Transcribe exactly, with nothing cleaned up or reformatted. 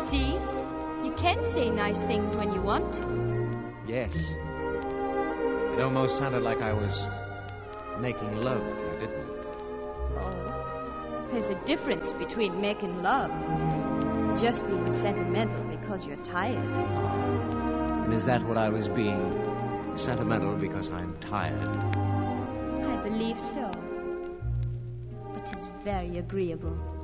See? You can say nice things when you want. Yes. It almost sounded like I was making love to you, didn't it? Oh, there's a difference between making love and just being sentimental because you're tired. And is that what I was being? Sentimental because I'm tired? I believe so. It is very agreeable.